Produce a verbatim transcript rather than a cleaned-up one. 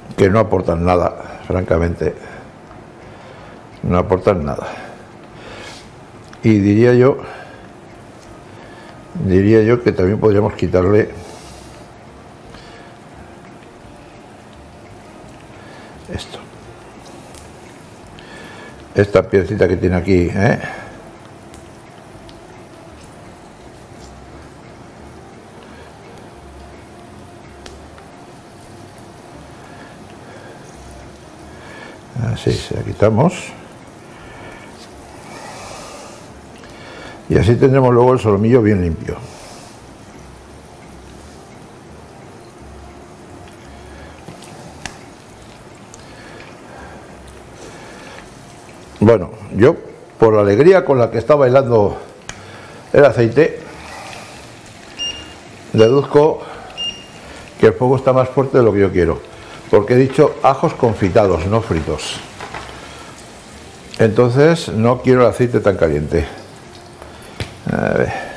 que no aportan nada, francamente, no aportan nada. Y diría yo, diría yo que también podríamos quitarle esto, esta piecita que tiene aquí, ¿eh? Así, se la quitamos. Y así tendremos luego el solomillo bien limpio. Bueno, yo, por la alegría con la que está bailando el aceite, deduzco que el fuego está más fuerte de lo que yo quiero, porque he dicho ajos confitados, no fritos. Entonces no quiero el aceite tan caliente. A ver.